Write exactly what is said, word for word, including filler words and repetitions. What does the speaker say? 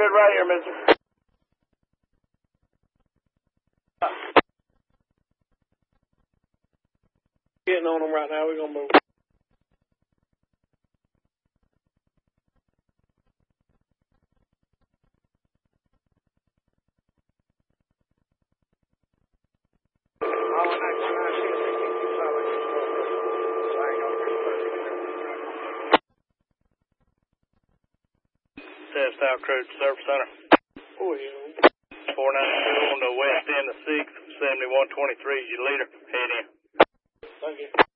good right here, mister. Getting on them right now. We're going to move. Test out crew to Service Center. Oh, yeah. four ninety-two on the west end of six, seventy-one twenty-three is your leader. Head in. Thank you.